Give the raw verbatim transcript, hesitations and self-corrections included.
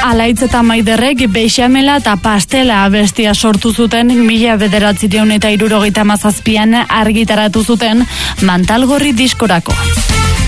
Alaitz eta Maiderrek beixamela eta pastela abestia sortu zuten mila bederatziehun eta hirurogeita hamazazpian argitaratu zuten Mantalgorri diskorako.